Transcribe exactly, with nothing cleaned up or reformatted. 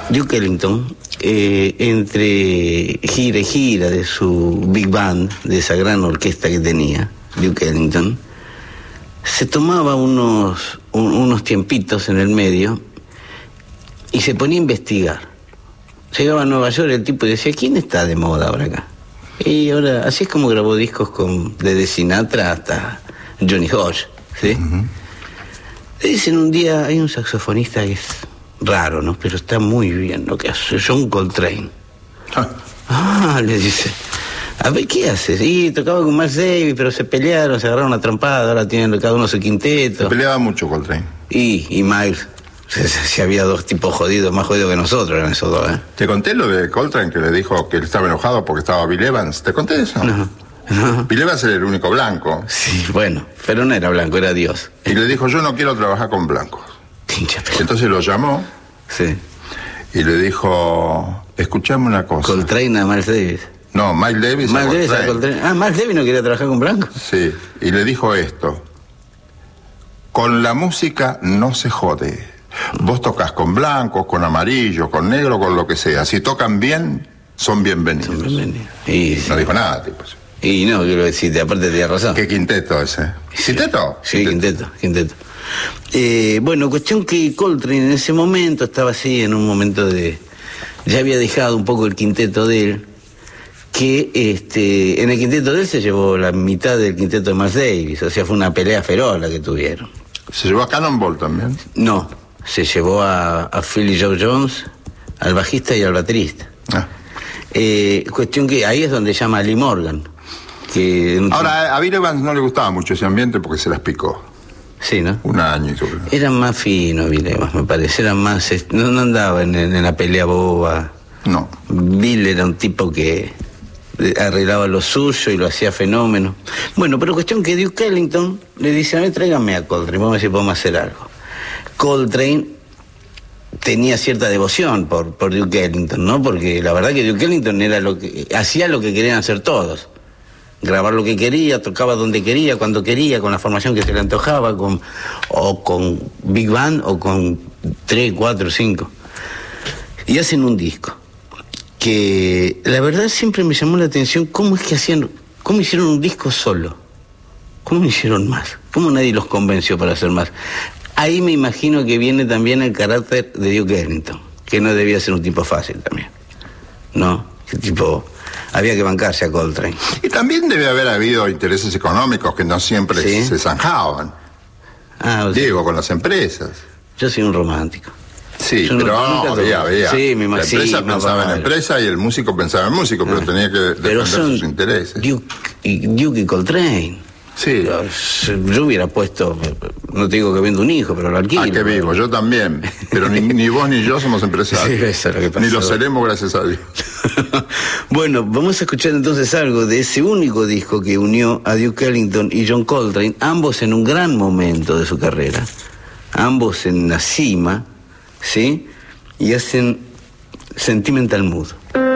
Duke Ellington, eh, entre gira y gira de su big band, de esa gran orquesta que tenía, Duke Ellington, se tomaba unos, un, unos tiempitos en el medio y se ponía a investigar. Llegaba a Nueva York el tipo y decía, ¿quién está de moda ahora acá? Y ahora, así es como grabó discos con, desde Sinatra hasta Johnny Hodge, ¿sí? Uh-huh. Le dicen un día, hay un saxofonista que es raro, ¿no? Pero está muy bien lo que hace, John Coltrane. Ah, ah le dice, a ver, ¿qué haces? Y tocaba con Miles Davis, pero se pelearon, se agarraron una trampada, ahora tienen cada uno su quinteto. Se peleaba mucho Coltrane. Y, y Miles, si, si había dos tipos jodidos, más jodidos que nosotros eran esos dos, ¿eh? ¿Te conté lo de Coltrane que le dijo que él estaba enojado porque estaba Bill Evans? ¿Te conté eso? No. No. Bill Evans era el único blanco. Sí, bueno, pero no era blanco, era Dios. Y le dijo, yo no quiero trabajar con blancos. Pinche pelota. Entonces lo llamó. Sí. Y le dijo, escuchame una cosa. Coltrane a Miles Davis. No, Miles Davis Miles Davis a Coltrane. Ah, Miles Davis no quería trabajar con blancos. Sí, y le dijo esto. Con la música no se jode. Vos tocas con blancos, con amarillo, con negro, con lo que sea. Si tocan bien, son bienvenidos. Son bienvenidos. Y, no dijo nada, tipo. Y no, quiero decirte, aparte tenía razón. ¿Qué quinteto ese? ¿Quinteto? Sí, quinteto, quinteto. Eh, bueno, cuestión que Coltrane en ese momento estaba así, en un momento de... Ya había dejado un poco el quinteto de él, que este, en el quinteto de él se llevó la mitad del quinteto de Miles Davis, o sea, fue una pelea feroz la que tuvieron. ¿Se llevó a Cannonball también? No, se llevó a, a Philly Joe Jones, al bajista y al baterista. Ah. Eh, cuestión que ahí es donde llama a Lee Morgan. Que... Ahora, a Bill Evans no le gustaba mucho ese ambiente porque se las picó. Sí, ¿no? Un año y todo. Eran más finos, Bill Evans, me parece. Eran más... No, no andaba en, en la pelea boba. No. Bill era un tipo que arreglaba lo suyo y lo hacía fenómeno. Bueno, pero cuestión que Duke Ellington le dice, a ver, tráigame a Coltrane, vamos a ver si podemos hacer algo. Coltrane tenía cierta devoción por, por Duke Ellington, ¿no? Porque la verdad que Duke Ellington era lo que... hacía lo que querían hacer todos. Grabar lo que quería, tocaba donde quería, cuando quería, con la formación que se le antojaba, con, o con Big Band, o con tres, cuatro, cinco. Y hacen un disco, que la verdad siempre me llamó la atención cómo es que hacían, cómo hicieron un disco solo, cómo no hicieron más, cómo nadie los convenció para hacer más. Ahí me imagino que viene también el carácter de Duke Ellington, que no debía ser un tipo fácil también, ¿no? Que tipo... había que bancarse a Coltrane. Y también debe haber habido intereses económicos que no siempre ¿sí? se zanjaban. Ah, o sea, digo, con las empresas. Yo soy un romántico. Sí, yo pero no, no había, había. Sí, me imagino. La empresa sí, pensaba en la empresa y el músico pensaba en el músico, ah, pero tenía que defender sus intereses. Duke y, Duke y Coltrane. Sí. Yo, yo hubiera puesto, no te digo que vendo un hijo, pero lo alquilo. Ah, que vivo, yo también. Pero ni, ni vos ni yo somos empresarios. Sí, eso es lo que pasa. Ni lo seremos, gracias a Dios. Bueno, vamos a escuchar entonces algo de ese único disco que unió a Duke Ellington y John Coltrane, ambos en un gran momento de su carrera, ambos en la cima, ¿sí? Y hacen Sentimental Mood.